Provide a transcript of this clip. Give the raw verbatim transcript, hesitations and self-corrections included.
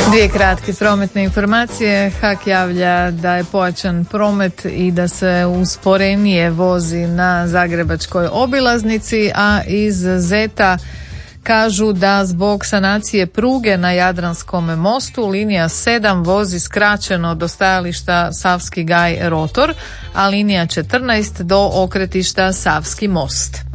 Dvije kratke prometne informacije. H A K javlja da je pojačan promet i da se usporenije vozi na zagrebačkoj obilaznici, a iz Zeta kažu da zbog sanacije pruge na Jadranskom mostu linija sedam vozi skraćeno do stajališta Savski gaj Rotor, a linija četrnaest do okretišta Savski most.